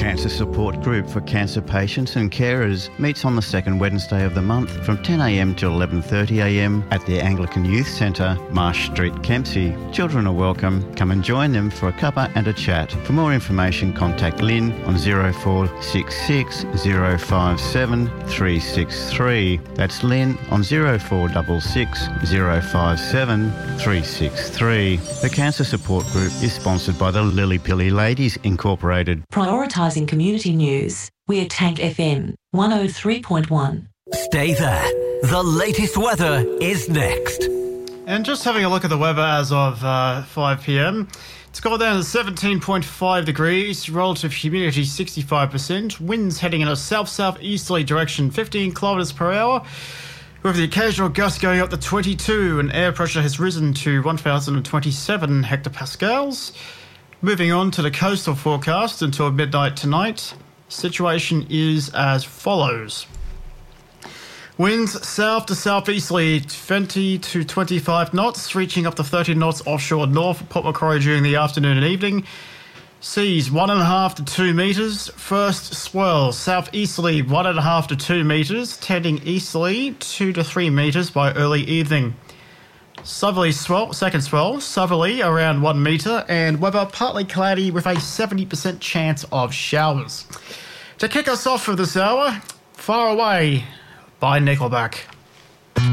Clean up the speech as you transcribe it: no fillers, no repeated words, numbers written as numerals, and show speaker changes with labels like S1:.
S1: Cancer Support Group for Cancer Patients and Carers meets on the second Wednesday of the month from 10am till 11:30am at the Anglican Youth Centre, Marsh Street, Kempsey. Children are welcome. Come and join them for a cuppa and a chat. For more information, contact Lynn on 0466 057 363. That's Lynn on 0466 057 363. The Cancer Support Group is sponsored by the Lily Pilly Ladies Incorporated.
S2: Prioritising community news. We're Tank FM 103.1.
S3: Stay there. The latest weather is next.
S4: And just having a look at the weather as of 5pm. It's gone down to 17.5 degrees, relative humidity 65%, winds heading in a south-southeasterly direction 15 kilometres per hour, with the occasional gust going up to 22, and air pressure has risen to 1,027 hectopascals. Moving on to the coastal forecast until midnight tonight, situation is as follows. Winds south to southeasterly 20 to 25 knots, reaching up to 30 knots offshore north of Port Macquarie during the afternoon and evening. Seas 1.5 to 2 metres. First swell southeasterly 1.5 to 2 metres, tending easterly 2 to 3 metres by early evening. Southerly swell, second swell, southerly around 1 metre, and weather partly cloudy with a 70% chance of showers. To kick us off for this hour, Far Away by Nickelback.